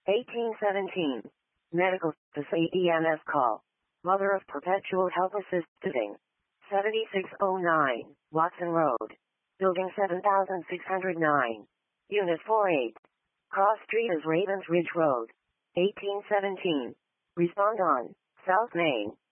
1817. Medical Facility EMS call. Mother of Perpetual Health Assisting. 7609, Watson Road. Building 7609. Unit 48. Cross Street is Ravens Ridge Road. 1817. Respond on South Main.